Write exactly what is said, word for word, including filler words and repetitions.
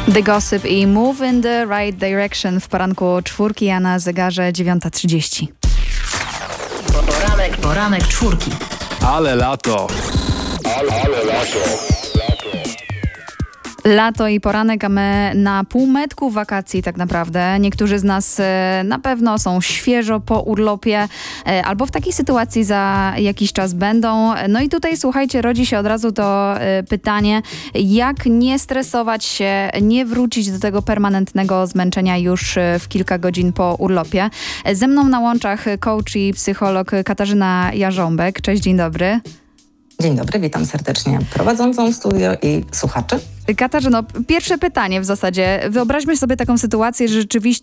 The Gossip i Move in the Right Direction w poranku czwórki, a na zegarze dziewiąta trzydzieści. Poranek, poranek czwórki. Ale lato. Ale, ale lato. Lato i poranek, a my na półmetku wakacji tak naprawdę. Niektórzy z nas e, na pewno są świeżo po urlopie e, albo w takiej sytuacji za jakiś czas będą. No i tutaj słuchajcie, rodzi się od razu to e, pytanie, jak nie stresować się, nie wrócić do tego permanentnego zmęczenia już e, w kilka godzin po urlopie. E, ze mną na łączach coach i psycholog Katarzyna Jarząbek. Cześć, dzień dobry. Dzień dobry, witam serdecznie prowadzącą studio i słuchaczy. Katarzyno, pierwsze pytanie w zasadzie. Wyobraźmy sobie taką sytuację, że rzeczywiście